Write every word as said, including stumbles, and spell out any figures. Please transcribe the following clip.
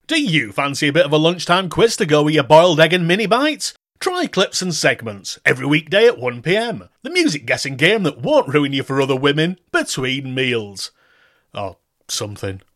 Do you fancy a bit of a lunchtime quiz to go with your boiled egg and mini bites? Try Clips and Segments, every weekday at one p m. The music guessing game that won't ruin you for other women between meals. Or something.